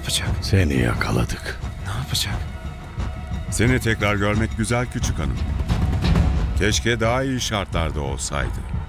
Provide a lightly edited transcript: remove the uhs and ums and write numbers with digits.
yapacak? Seni yakaladık. Ne yapacak? Seni tekrar görmek güzel küçük hanım. Keşke daha iyi şartlarda olsaydı.